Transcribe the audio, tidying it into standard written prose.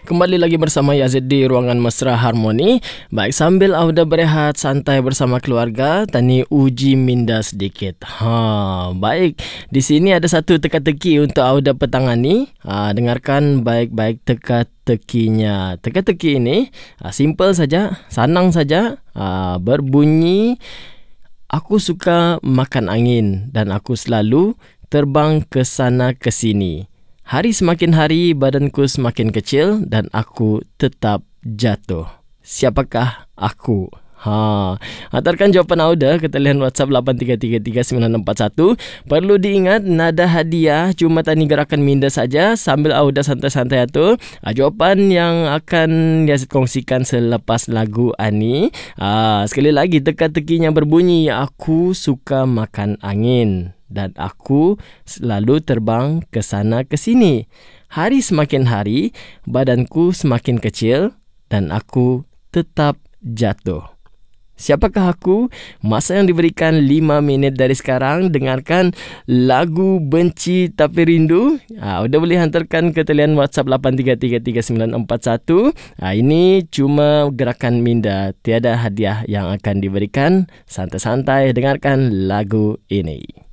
Kembali lagi bersama Yazid di Ruangan Mesra Harmoni. Baik, sambil Auda berehat santai bersama keluarga, Tani uji minda sedikit. Baik. Di sini ada satu teka-teki untuk Auda petangani. Dengarkan baik-baik teka-tekinya. Teka-teki ini simple saja, senang saja. Berbunyi, aku suka makan angin dan aku selalu terbang ke sana ke sini. Hari semakin hari, badanku semakin kecil dan aku tetap jatuh. Siapakah aku? Hantarkan jawapan Auda ke talian WhatsApp 83339641. Perlu diingat, nada hadiah cuma tani gerakan minda saja sambil Auda santai-santai tu. Jawapan yang akan Yazid kongsikan selepas lagu ani. Sekali lagi, teka-tekinya berbunyi, aku suka makan angin dan aku selalu terbang ke sana ke sini. Hari semakin hari, badanku semakin kecil dan aku tetap jatuh. Siapakah aku? Masa yang diberikan 5 minit dari sekarang. Dengarkan lagu Benci Tapi Rindu. Udah boleh hantarkan ke talian WhatsApp 83339641. Ini cuma gerakan minda, tiada hadiah yang akan diberikan. Santai-santai dengarkan lagu ini.